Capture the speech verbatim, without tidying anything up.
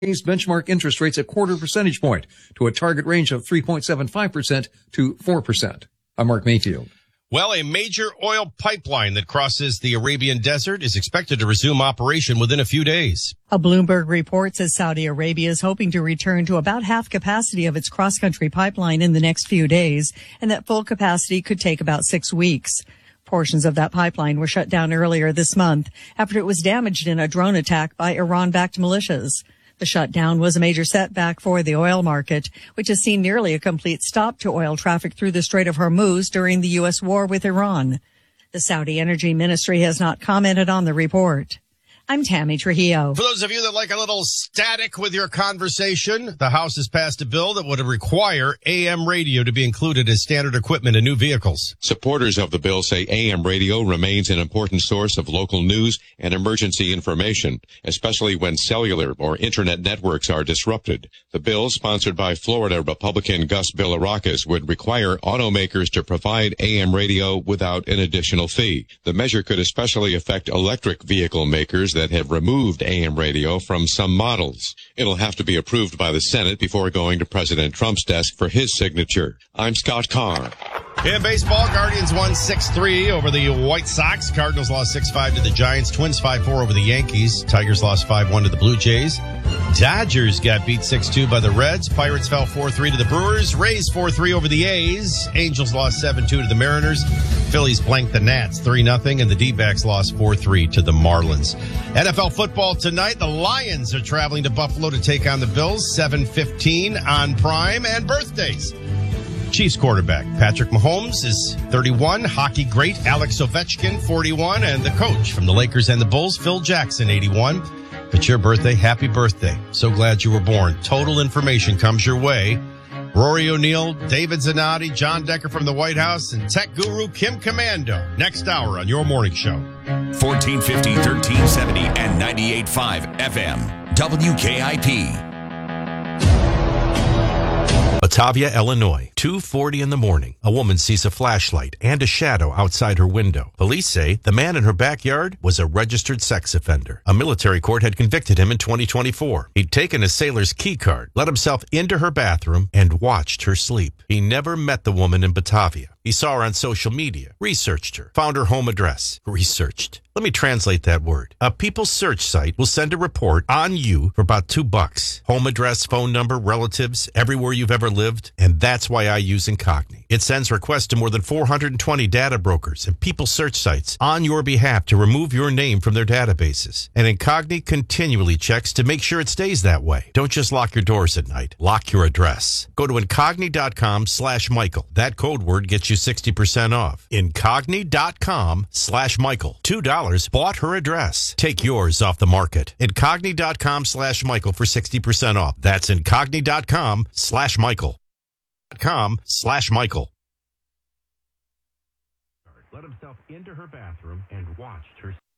benchmark interest rates a quarter percentage point to a target range of three point seven five percent to four percent. I'm Mark Mayfield. Well, a major oil pipeline that crosses the Arabian desert is expected to resume operation within a few days. A Bloomberg report says Saudi Arabia is hoping to return to about half capacity of its cross-country pipeline in the next few days, and that full capacity could take about six weeks. Portions of that pipeline were shut down earlier this month after it was damaged in a drone attack by Iran-backed militias. The shutdown was a major setback for the oil market, which has seen nearly a complete stop to oil traffic through the Strait of Hormuz during the U S war with Iran. The Saudi Energy Ministry has not commented on the report. I'm Tammy Trujillo. For those of you that like a little static with your conversation, the House has passed a bill that would require A M radio to be included as standard equipment in new vehicles. Supporters of the bill say A M radio remains an important source of local news and emergency information, especially when cellular or internet networks are disrupted. The bill, sponsored by Florida Republican Gus Bilirakis, would require automakers to provide A M radio without an additional fee. The measure could especially affect electric vehicle makers that have removed A M radio from some models. It'll have to be approved by the Senate before going to President Trump's desk for his signature. I'm Scott Carr. In baseball, Guardians won six three over the White Sox. Cardinals lost six five to the Giants. Twins five four over the Yankees. Tigers lost five one to the Blue Jays. Dodgers got beat six two by the Reds. Pirates fell four three to the Brewers. Rays four three over the A's. Angels lost seven two to the Mariners. Phillies blanked the Nats three nothing, and the D-backs lost four three to the Marlins. N F L football tonight. The Lions are traveling to Buffalo to take on the Bills. seven fifteen on Prime. And birthdays. Chiefs quarterback Patrick Mahomes is thirty-one. Hockey great Alex Ovechkin, forty-one. And the coach from the Lakers and the Bulls, Phil Jackson, eighty-one. It's your birthday. Happy birthday. So glad you were born. Total information comes your way. Rory O'Neill, David Zanotti, John Decker from the White House, and tech guru Kim Commando. Next hour on your morning show. fourteen fifty, thirteen seventy, and ninety-eight point five F M. W K I P. Batavia, Illinois, two forty in the morning. A woman sees a flashlight and a shadow outside her window. Police say the man in her backyard was a registered sex offender. A military court had convicted him in twenty twenty-four. He'd taken a sailor's key card, let himself into her bathroom, and watched her sleep. He never met the woman in Batavia. He saw her on social media, researched her, found her home address. Researched. Let me translate that word. A People search site will send a report on you for about two bucks. Home address, phone number, relatives, everywhere you've ever lived. And that's why I use Incogni. It sends requests to more than four hundred twenty data brokers and People search sites on your behalf to remove your name from their databases. And Incogni continually checks to make sure it stays that way. Don't just lock your doors at night. Lock your address. Go to Incogni.com slash Michael. That code word gets you sixty percent off. Incogni.com slash Michael. two dollars bought her address. Take yours off the market. Incogni.com slash Michael for sixty percent off. That's Incogni.com slash Michael. Com slash Michael. Let himself into her bathroom and watched her.